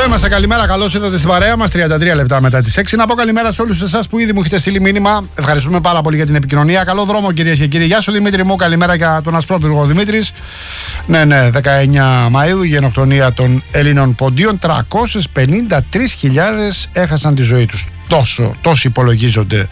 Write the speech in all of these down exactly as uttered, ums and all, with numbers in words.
είμαστε, καλημέρα, καλώς ήρθατε στην παρέα μας. τριάντα τρία λεπτά μετά τις έξι. Να πω καλημέρα σε όλους εσάς που ήδη μου έχετε στείλει μήνυμα. Ευχαριστούμε πάρα πολύ για την επικοινωνία. Καλό δρόμο, κυρίες και κύριοι. Γεια σου, Δημήτρη μου. Καλημέρα για τον Ασπρόπυργο Δημήτρης. Ναι, ναι, δεκαεννιά Μαΐου, η γενοκτονία των Ελλήνων ποντίων. τριακόσιες πενήντα τρεις χιλιάδες έχασαν τη ζωή τους. Τόσο, τόσο υπολογίζονται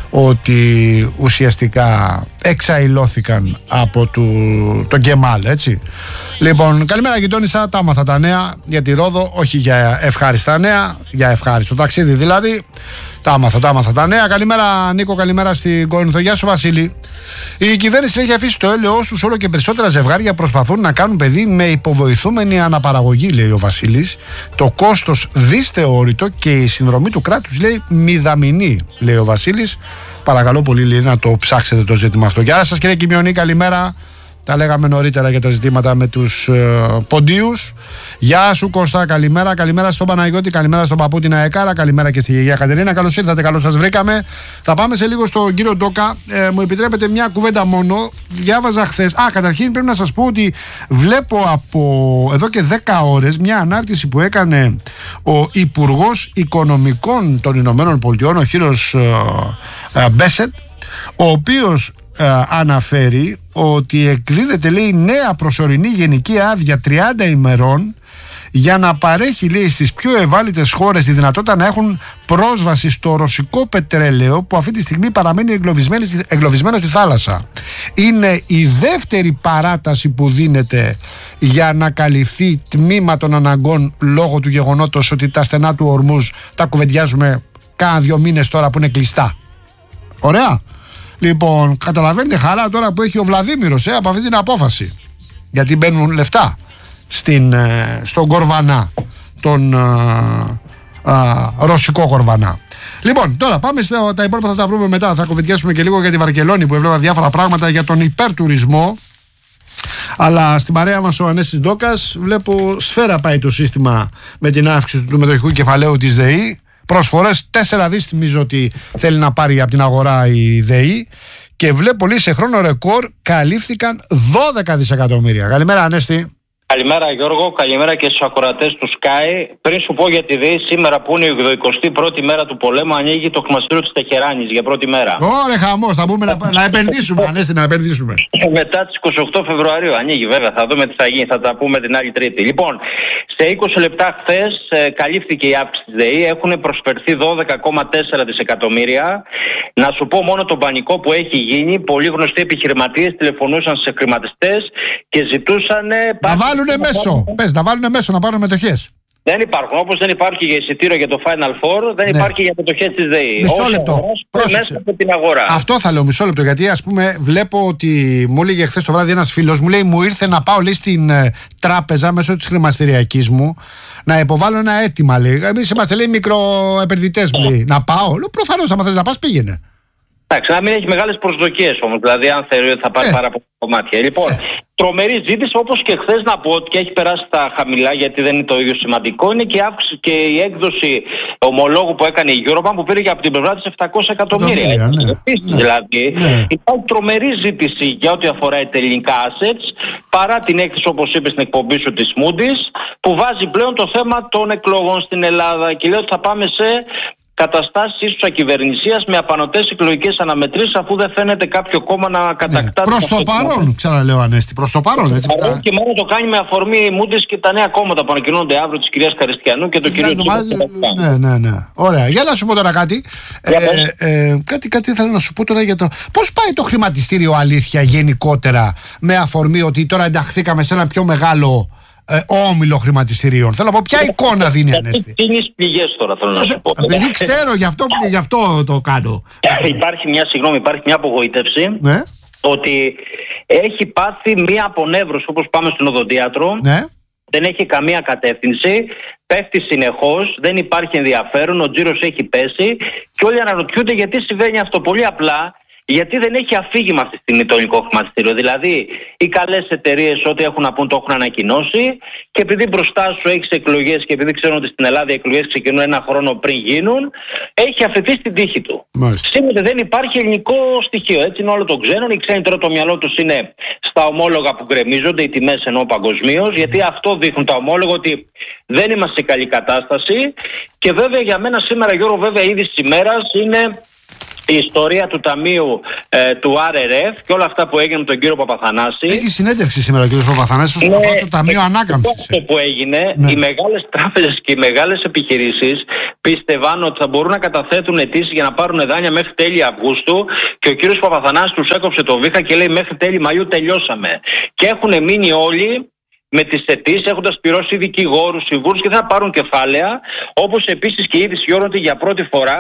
ότι ουσιαστικά εξαϊλώθηκαν από του, τον Κεμάλ, έτσι. Λοιπόν, καλημέρα γειτόνισσα, τα άμαθα τα νέα για τη Ρόδο, όχι για ευχάριστα νέα, για ευχάριστο ταξίδι δηλαδή. Τα άμαθα, τα άμαθα τα νέα. Καλημέρα Νίκο, καλημέρα στην Κόρινθο. Γεια σου Βασίλη. Η κυβέρνηση έχει αφήσει το έλεος τους, όλο και περισσότερα ζευγάρια προσπαθούν να κάνουν παιδί με υποβοηθούμενη αναπαραγωγή, λέει ο Βασίλης. Το κόστος δυσθεώρητο και η συνδρομή του κράτους, λέει, μηδαμινή, λέει ο Βασίλης. Παρακαλώ πολύ, λέει, να το ψάξετε το ζήτημα αυτό. Γεια σας κύριε Κιμιονή, καλημέρα. Τα λέγαμε νωρίτερα για τα ζητήματα με τους ε, ποντίους. Γεια σου Κώστα, καλημέρα. Καλημέρα στον Παναγιώτη, καλημέρα στον παππού την Αεκάρα, καλημέρα και στη γιαγιά Κατερίνα. Καλώς ήρθατε, καλώς σας βρήκαμε. Θα πάμε σε λίγο στον κύριο Ντόκα. Ε, μου επιτρέπετε μια κουβέντα μόνο. Διάβαζα χθες. Α, καταρχήν πρέπει να σας πω ότι βλέπω από εδώ και δέκα ώρες μια ανάρτηση που έκανε ο Υπουργός Οικονομικών των Ηνωμένων Πολιτειών, ο κύριος ε, ε, Μπέσετ, ο οποίος Ε, αναφέρει ότι εκδίδεται, λέει, νέα προσωρινή γενική άδεια τριάντα ημερών για να παρέχει, λέει, στις πιο ευάλωτες χώρες τη δυνατότητα να έχουν πρόσβαση στο ρωσικό πετρέλαιο που αυτή τη στιγμή παραμένει εγκλωβισμένο στη θάλασσα. Είναι η δεύτερη παράταση που δίνεται για να καλυφθεί τμήμα των αναγκών λόγω του γεγονότος ότι τα στενά του Ορμούζ τα κουβεντιάζουμε κάνα δύο μήνες τώρα που είναι κλειστά. Ωραία. Λοιπόν, καταλαβαίνετε χαρά τώρα που έχει ο Βλαδίμηρος ε, από αυτή την απόφαση. Γιατί μπαίνουν λεφτά στην, ε, στον Κορβανά, τον ε, ε, ρωσικό Κορβανά. Λοιπόν, τώρα πάμε στα τα υπόλοιπα, θα τα βρούμε μετά. Θα κουβεντιάσουμε και λίγο για τη Βαρκελόνη που έβλεπα διάφορα πράγματα για τον υπερτουρισμό. Αλλά στην παρέα μας ο Ανέστης Ντόκας, βλέπω σφαίρα πάει το σύστημα με την αύξηση του μετοχικού κεφαλαίου της ΔΕΗ. Πρόσφορες, τέσσερα δις νομίζω ότι θέλει να πάρει από την αγορά η ΔΕΗ και βλέπω, λέει, σε χρόνο ρεκόρ καλύφθηκαν δώδεκα δισεκατομμύρια. Καλημέρα Ανέστη. Καλημέρα Γιώργο, καλημέρα και στους ακροατές του Sky. Πριν σου πω για τη ΔΕΗ, σήμερα που είναι η ογδοηκοστή πρώτη μέρα του πολέμου, ανοίγει το χρηματιστήριο της Τεχεράνης για πρώτη μέρα. Ωραία, χαμός, θα μπούμε να, να επενδύσουμε, Ανέστη, να επενδύσουμε. Μετά τις είκοσι οκτώ Φεβρουαρίου ανοίγει, βέβαια, θα δούμε τι θα γίνει, θα τα πούμε την άλλη Τρίτη. Λοιπόν, σε είκοσι λεπτά χθες ε, καλύφθηκε η αύξηση της ΔΕΗ, έχουν προσφερθεί δώδεκα κόμμα τέσσερα δισεκατομμύρια. Να σου πω μόνο τον πανικό που έχει γίνει. Πολλοί γνωστοί επιχειρηματίες τηλεφωνούσαν σε χρηματιστές και ζητούσαν. Να βάλουνε μέσο. Πες, να βάλουνε μέσο, να πάρουν μετοχές. Δεν υπάρχουν. Όπως δεν υπάρχει για εισιτήριο για το Final Four, δεν ναι. υπάρχει για μετοχές της ΔΕΗ. Μισό λεπτό. Μέσα από την αγορά. Αυτό θα λέω, μισό λεπτό. Γιατί, ας πούμε, βλέπω ότι μου έλεγε χθες το βράδυ ένας φίλος μου, λέει, μου ήρθε να πάω, λέει, στην ε, τράπεζα μέσω της χρηματιστηριακής μου να υποβάλω ένα αίτημα, λέει. Εμείς είμαστε, λέει, μικροεπενδυτές, μου λέει. Να πάω. Λέω, προφανώς, άμα θες να πας, πήγαινε. Εντάξει, να μην έχει μεγάλες προσδοκίες όμως. Δηλαδή, αν θεωρεί ότι θα πάρει ε. πάρα πολλά κομμάτια. Λοιπόν, τρομερή ζήτηση, όπως και χθες να πω ότι και έχει περάσει τα χαμηλά, γιατί δεν είναι το ίδιο σημαντικό, είναι και η, αύξηση, και η έκδοση ομολόγου που έκανε η Eurobank που πήρε και από την πλευρά της επτακόσια εκατομμύρια. Ναι, ναι. Επίσης, ναι. δηλαδή, ναι. υπάρχει τρομερή ζήτηση για ό,τι αφορά τα ελληνικά assets, παρά την έκθεση, όπως είπε στην εκπομπή σου, της Moody's, που βάζει πλέον το θέμα των εκλογών στην Ελλάδα και λέει ότι θα πάμε σε καταστάσεις ίσως ακυβερνησίας με απανωτές εκλογικές αναμετρήσεις, αφού δεν φαίνεται κάποιο κόμμα να κατακτά. Ναι. Προς το παρόν, ξαναλέω Ανέστη, προς το παρόν. Έτσι, παρόν και μόνο το κάνει με αφορμή η Moody's και τα νέα κόμματα που ανακοινώνονται αύριο της κυρίας Καριστιανού και του κυρίου Τσίπρα. Ναι, ναι, ναι. Ωραία. Για να σου πω τώρα κάτι. Ε, ε, κάτι, κάτι ήθελα να σου πω τώρα για το. Πώς πάει το χρηματιστήριο, αλήθεια, γενικότερα, με αφορμή ότι τώρα ενταχθήκαμε σε ένα πιο μεγάλο Ε, όμιλο χρηματιστηρίων. Θέλω να πω, ποια εικόνα δίνει, Ανέστη. Τι είναι οι πληγές τώρα, θέλω να σου πω. Επειδή ξέρω, γι' αυτό, γι' αυτό το κάνω. Υπάρχει μια, συγγνώμη, υπάρχει μια απογοήτευση. Ναι. Ότι έχει πάθει μια απονεύρωση, όπως πάμε στον οδοντίατρο. Ναι. Δεν έχει καμία κατεύθυνση. Πέφτει συνεχώς. Δεν υπάρχει ενδιαφέρον. Ο τζίρος έχει πέσει. Και όλοι αναρωτιούνται γιατί συμβαίνει αυτό. Πολύ απλά. γιατί δεν έχει αφήγημα αυτή τη στιγμή το ελληνικό χρηματιστήριο. Δηλαδή, οι καλές εταιρείες, ό,τι έχουν να πούν, το έχουν ανακοινώσει, και επειδή μπροστά σου έχεις εκλογές και επειδή ξέρουν ότι στην Ελλάδα οι εκλογές ξεκινούν ένα χρόνο πριν γίνουν, έχει αφαιτήσει την τύχη του. Σήμερα δεν υπάρχει ελληνικό στοιχείο. Έτσι είναι όλο το ξένο. Οι ξένοι τώρα το μυαλό τους είναι στα ομόλογα που γκρεμίζονται, οι τιμές ενώ παγκοσμίως, γιατί αυτό δείχνουν τα ομόλογα, ότι δεν είμαστε σε καλή κατάσταση. Και βέβαια για μένα σήμερα, Γιώργο, βέβαια ήδη της ημέρας είναι η ιστορία του Ταμείου ε, του αρ αρ εφ και όλα αυτά που έγινε με τον κύριο Παπαθανάση. Έχει συνέντευξη σήμερα ο κύριος Παπαθανάσης όσον αφορά το Ταμείο Ανάκαμψης. Αυτό που έγινε, ναι. Οι μεγάλες τράπεζες και οι μεγάλες επιχειρήσεις πίστευαν ότι θα μπορούν να καταθέτουν αιτήσεις για να πάρουν δάνεια μέχρι τέλη Αυγούστου, και ο κύριος Παπαθανάσης τους έκοψε το βήχα και λέει μέχρι τέλη Μαΐου τελειώσαμε. Και έχουν μείνει όλοι με τις αιτήσεις, έχοντας πληρώσει δικηγόρους, συμβούλους, και θα πάρουν κεφάλαια, όπως επίσης και η είδηση, Γιώργο, ότι για πρώτη φορά